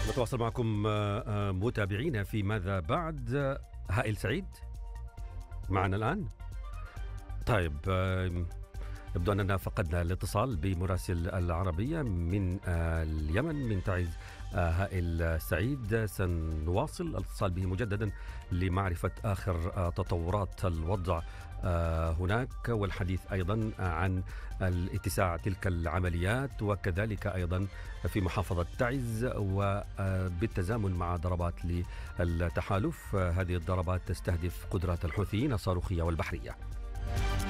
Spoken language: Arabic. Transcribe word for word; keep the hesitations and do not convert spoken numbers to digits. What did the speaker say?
نتواصل معكم متابعينا في ماذا بعد. هائل سعيد معنا الآن. طيب، يبدو أننا فقدنا الاتصال بمراسل العربية من اليمن من تعز هائل سعيد. سنواصل الاتصال به مجددا لمعرفة آخر تطورات الوضع هناك، والحديث أيضا عن الاتساع تلك العمليات، وكذلك أيضا في محافظة تعز وبالتزامن مع ضربات للتحالف. هذه الضربات تستهدف قدرات الحوثيين الصاروخية والبحرية.